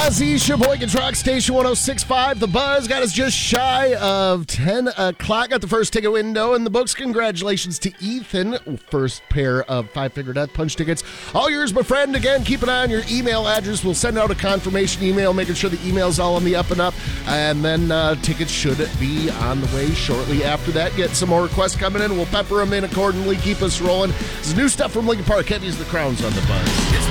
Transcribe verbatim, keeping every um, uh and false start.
Ozzy, Sheboygan's Rock Station one oh six point five. The Buzz got us just shy of ten o'clock. Got the first ticket window in the books. Congratulations to Ethan. First pair of Five Finger Death Punch tickets. All yours, my friend. Again, keep an eye on your email address. We'll send out a confirmation email, making sure the email's all on the up and up. And then uh, tickets should be on the way shortly after that. Get some more requests coming in. We'll pepper them in accordingly. Keep us rolling. This is new stuff from Lincoln Park. Heavy's the Crowns on the Buzz.